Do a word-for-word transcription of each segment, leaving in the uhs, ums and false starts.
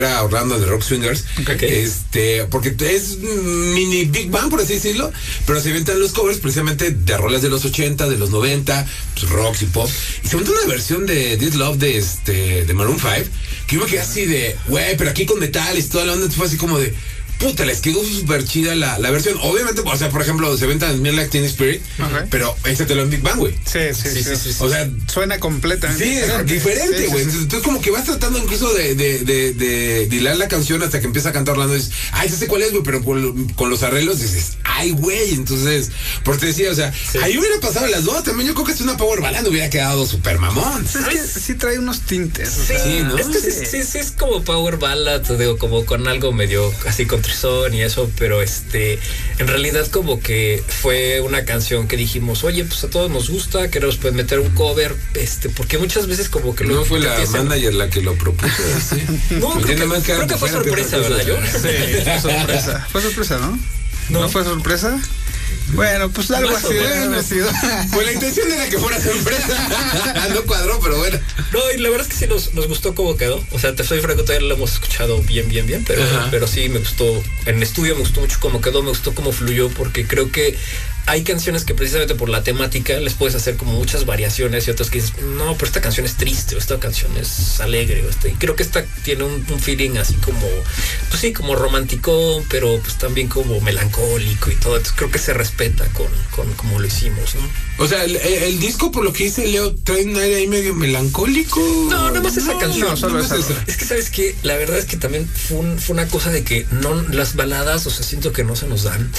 a Orlando de Rock Swingers, okay. este, porque es mini Big Bang, por así decirlo, pero se inventan los covers precisamente de rolas de los ochenta, de los noventa, pues, rocks y pop, y se inventó una versión de This Love de este de Maroon cinco, que yo me quedé así de, güey, pero aquí con metal y toda la onda, fue así como de, puta, les quedó súper chida la, la versión. Obviamente, o sea, por ejemplo, se venta en Miel Like Teen Spirit, uh-huh. pero échatelo en Big Bang, güey. Sí sí sí, sí, sí, sí. O sea, suena completamente sí, diferente. diferente, güey. Sí, sí, sí. Entonces, como que vas tratando incluso de, de, de, de, de hilar la canción hasta que empieza a cantar Orlando y dices, ay, ya sé cuál es, güey, pero con, con los arreglos dices, ay, güey. Entonces, por te decía, o sea, sí. ahí hubiera pasado las dos. También yo creo que es una power ballad, hubiera quedado súper mamón. Es que sí trae unos tintes. Sí, o sea, sí, ¿no? Es que sí. Sí, sí, sí, es como power ballad, te digo, como con algo medio así con trizón y eso. Pero este, en realidad como que fue una canción que dijimos, oye, pues a todos nos gusta, queremos pues meter un cover, este, porque muchas veces como que no lo fue la empiezan... manager la que lo propuso, ¿sí? No, creo que, creo que fue sorpresa, ¿verdad? Yo? Sí, fue sorpresa, fue sorpresa, ¿no? ¿No, ¿No fue sorpresa? Bueno, pues algo así, bueno, así. Pues la intención era que fuera sorpresa. No cuadró, pero bueno. No, y la verdad es que sí nos, nos gustó cómo quedó. O sea, te soy franco, todavía lo hemos escuchado bien, bien, bien, pero, pero sí me gustó. En estudio me gustó mucho cómo quedó, me gustó cómo fluyó, porque creo que hay canciones que precisamente por la temática les puedes hacer como muchas variaciones y otras que dices, no, pero esta canción es triste o esta canción es alegre. O este, y creo que esta tiene un, un feeling así como, pues sí, como romántico, pero pues también como melancólico y todo. Entonces creo que se respeta con, con como lo hicimos, ¿no? O sea, el, el disco, por lo que dice Leo, trae un aire ahí medio melancólico. No, nada más esa no, canción. No, solo no es esa. Es que, ¿sabes qué? La verdad es que también fue, un, fue una cosa de que no las baladas, o sea, siento que no se nos dan.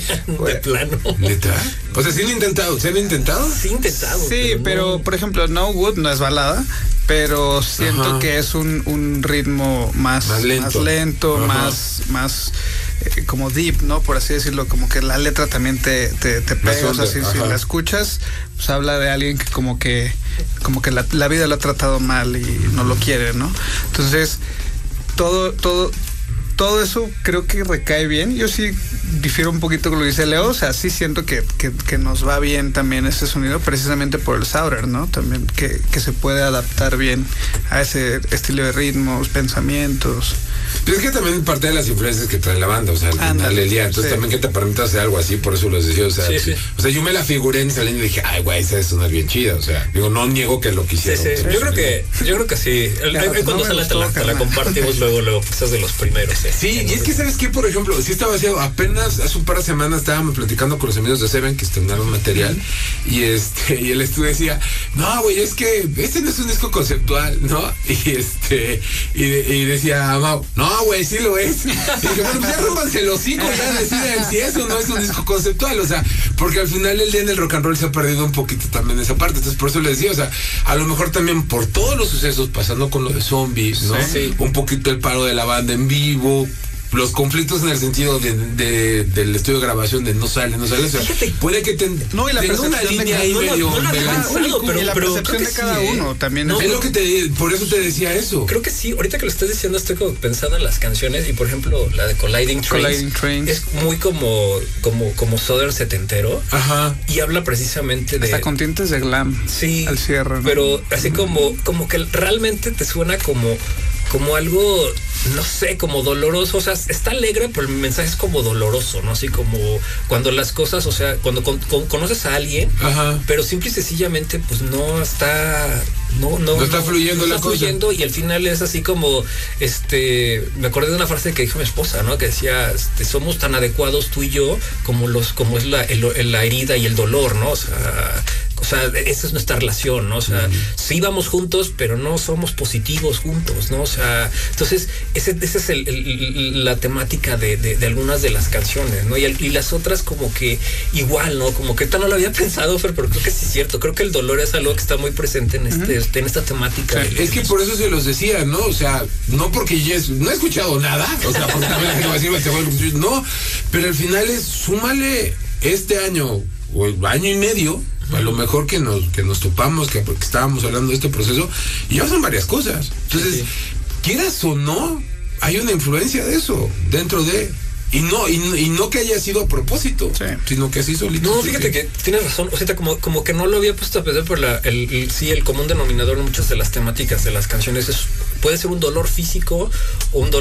De plano. ¿Neta? O sea, ¿sí han intentado? ¿Se han intentado? Sí, intentado. Sí, pero, pero no... por ejemplo, No Wood no es balada, pero siento Ajá. que es un, un ritmo más, más lento, más, lento más, más eh, como deep, ¿no? Por así decirlo, como que la letra también te, te, te pega, o sea, si, si la escuchas, pues habla de alguien que como que, como que la, la vida lo ha tratado mal y no lo quiere, ¿no? Entonces, todo, todo, todo eso creo que recae bien. Yo sí difiero un poquito con lo que dice Leo, o sea, sí siento que, que, que nos va bien también este sonido, precisamente por el Southern, ¿no? También que, que se puede adaptar bien a ese estilo de ritmos, pensamientos. Pero es que también parte de las influencias que trae la banda, o sea, al final del día, entonces sí. también que te permite hacer algo así, por eso les decía, o sea, sí, sí. o sea, yo me la figuré en saliendo y dije, ay, güey, esa es una bien chida, o sea, digo, no niego que lo quisieron. Sí, sí. Yo creo que, yo creo que sí, el, claro, el, cuando no sale te la, te la compartimos luego, luego, quizás de los primeros. Eh. Sí, y es que, ¿sabes qué? Por ejemplo, sí estaba haciendo, apenas hace un par de semanas estábamos platicando con los amigos de Seven que estrenaron material, y este, y el estudio decía, no, güey, es que este no es un disco conceptual, ¿no? Y este, y, de, y decía, Mau, no, güey, sí lo es. Y dije, bueno, pues ya rómpanse el hocico, ya deciden si eso no es un disco conceptual, o sea, porque al final el día en el rock and roll se ha perdido un poquito también esa parte, entonces por eso les decía, o sea, a lo mejor también por todos los sucesos, pasando con lo de Zombies, ¿no? Sí. Un poquito el paro de la banda en vivo, los conflictos en el sentido de, de del estudio de grabación de no sale, no sale, o sea, fíjate, puede que ten, no, y la tenga una línea ahí no, medio no, no, no, pero, y la pero percepción de cada sí, uno también no, es lo que te, por eso te decía eso. Creo que sí, ahorita que lo estás diciendo estoy como pensando en las canciones y por ejemplo la de Colliding Trains, Colliding Trains. Es muy como como como Southern setentero. Ajá. Y habla precisamente de hasta con tintes de glam. Sí. Al cierre, ¿no? Pero así como como que realmente te suena como como algo, no sé, como doloroso, o sea, está alegre, pero el mensaje es como doloroso, ¿no? Así como cuando las cosas, o sea, cuando con, con, conoces a alguien, Ajá. pero simple y sencillamente, pues no está, no, no, no está no, fluyendo no está la fluyendo cosa. Y al final es así como, este, me acordé de una frase que dijo mi esposa, ¿no? Que decía, este, somos tan adecuados tú y yo como los, como es la, el, la herida y el dolor, ¿no? O sea, o sea, esa es nuestra relación, ¿no? O sea, uh-huh. sí vamos juntos, pero no somos positivos juntos, ¿no? O sea, entonces, ese, esa es el, el, la temática de, de, de algunas de las canciones, ¿no? Y, y las otras como que igual, ¿no? Como que tal no lo había pensado, Fer, pero creo que sí es cierto. Creo que el dolor es algo que está muy presente en, este, uh-huh. en esta temática. O sea, es que por eso se los decía, ¿no? O sea, no porque yo no he escuchado nada, o sea, porque también la gente va a decir, no, pero al final es, súmale este año o año y medio, a lo mejor que nos que nos topamos, que porque estábamos hablando de este proceso, y ya son varias cosas. Entonces, sí, sí. quieras o no, hay una influencia de eso dentro de... Y no, y, y no que haya sido a propósito, sí. sino que así solito. No, fíjate que tienes razón, o sea, como, como que no lo había puesto a pensar por la, el, el, sí, el común denominador en muchas de las temáticas de las canciones es, puede ser un dolor físico o un dolor